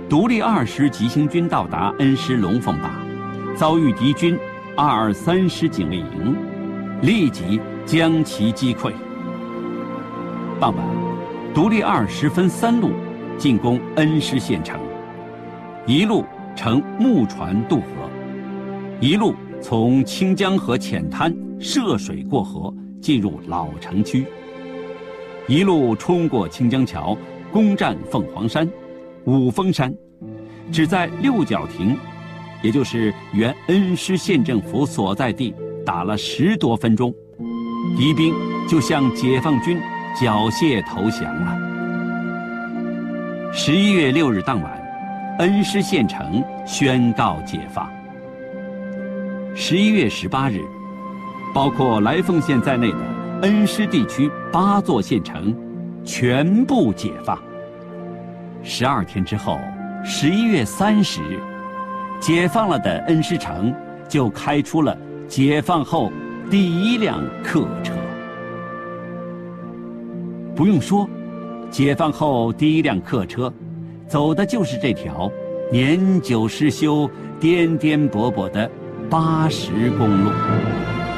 独立20急行军到达恩施龙凤坝，遭遇敌军223师警卫营，立即将其击溃。傍晚，独立2师分3路进攻恩施县城，一路乘木船渡河，一路从清江河浅滩涉水过河进入老城区，一路冲过清江桥，攻占凤凰山、五峰山，只在六角亭，也就是原恩施县政府所在地打了10多分钟，敌兵就向解放军缴械投降了。11月6日当晚，恩施县城宣告解放。11月18日，包括来凤县在内的恩施地区8座县城全部解放。12天之后，11月30日，解放了的恩施城就开出了解放后第1辆客车。不用说，解放后第1辆客车走的就是这条年久失修、颠颠簸簸的80公路。